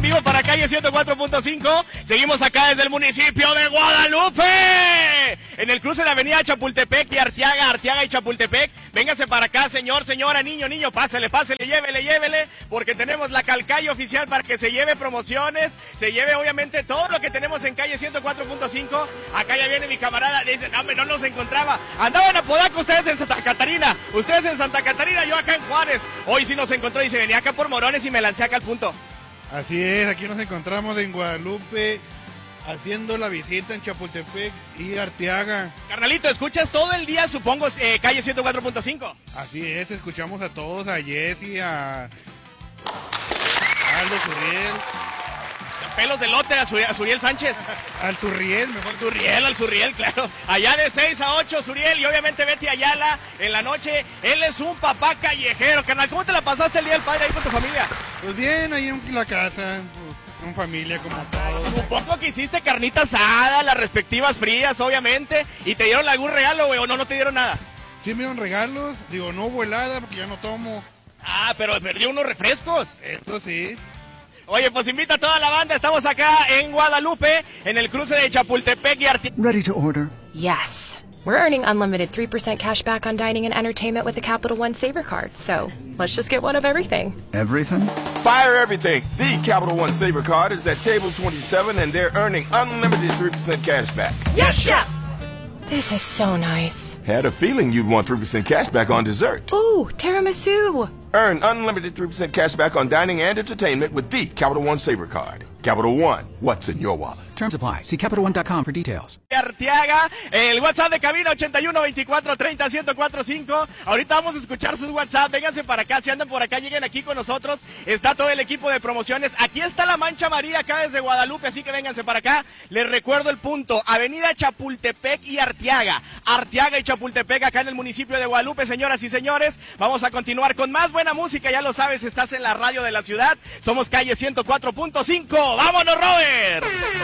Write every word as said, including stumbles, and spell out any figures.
vivo para Calle ciento cuatro punto cinco. Seguimos acá desde el municipio de Guadalupe, en el cruce de Avenida Chapultepec y Arteaga, Arteaga y Chapultepec. Véngase para acá, señor, señora, niño, niño, pásele, pásele, llévele, llévele, porque tenemos la Calcayo oficial para que se lleve promociones, se lleve obviamente todo lo que tenemos en Calle ciento cuatro punto cinco. Acá ya viene mi camarada, le dice, no, hombre, no nos encontraba. Andaban a Podaco ustedes en Santa Catarina, ustedes en Santa Catarina, yo acá en Juárez. Hoy sí nos encontró y se venía acá por Morones y me lancé acá al punto. Así es, aquí nos encontramos en Guadalupe, haciendo la visita en Chapultepec y Arteaga. Carnalito, ¿escuchas todo el día, supongo, eh, Calle ciento cuatro punto cinco? Así es, escuchamos a todos, a Jessy, a Aldo Zurriel. Pelos de lote a, Sur a Suriel Sánchez. Al Zurriel, mejor. Zurriel, al Zurriel, claro. Allá de seis a ocho, Zurriel, y obviamente Betty Ayala en la noche. Él es un papá callejero, carnal. ¿Cómo te la pasaste el día del padre ahí con tu familia? Pues bien, ahí en la casa, con familia, como todos. Supongo que hiciste carnita asada, las respectivas frías, obviamente, y te dieron algún regalo, güey, o no, no te dieron nada. Sí me dieron regalos, digo, no hubo helada porque ya no tomo. Ah, pero perdió unos refrescos. Eso sí. Oye, pues invita a toda la banda, estamos acá en Guadalupe, en el cruce de Chapultepec y Arteaga. Ready to order? Yes. We're earning unlimited three percent cash back on dining and entertainment with the Capital One Saver Card, so let's just get one of everything. Everything? Fire everything. The Capital One Saver Card is at table twenty-seven, and they're earning unlimited three percent cash back. Yes, Chef! This is so nice. Had a feeling you'd want three percent cash back on dessert. Ooh, tiramisu. Earn unlimited three percent cash back on dining and entertainment with the Capital One Saver Card. Capital One, what's in your wallet? Terms apply. See Capital One dot com for details. Arteaga, el WhatsApp de cabina ochenta y uno, veinticuatro, treinta, ciento cuatro punto cinco. Ahorita vamos a escuchar sus WhatsApp. Vénganse para acá, si andan por acá, lleguen aquí con nosotros. Está todo el equipo de promociones. Aquí está la Mancha María, acá desde Guadalupe, así que vénganse para acá. Les recuerdo el punto: Avenida Chapultepec y Arteaga. Arteaga y Chapultepec, acá en el municipio de Guadalupe, señoras y señores. Vamos a continuar con más buena música, ya lo sabes, estás en la radio de la ciudad. Somos Calle ciento cuatro punto cinco. ¡Vámonos, Robert!